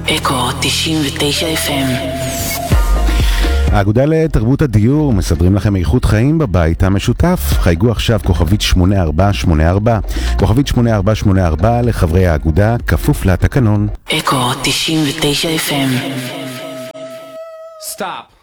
אקו 99 FM. האגודה לתרבות הדיור מסדרים לכם איכות חיים בבית המשותף. חייגו עכשיו כוכבית 8484, כוכבית 8484 לחברי האגודה, כפוף לתקנון. אקו 99 FM. Stop.